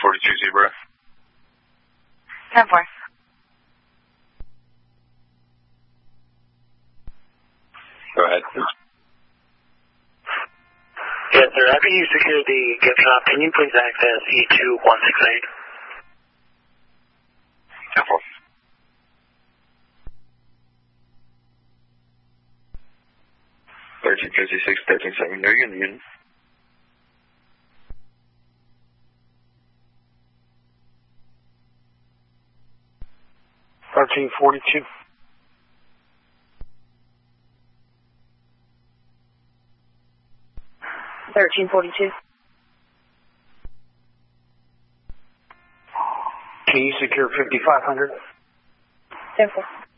Zebra. 10-4. Go ahead. Yes, sir. After you secure the gift shop, can you please access E2168? 10-4. $13.56, $13.7. No unit. $13.42. $13.42. Can you secure 5500? 10-4.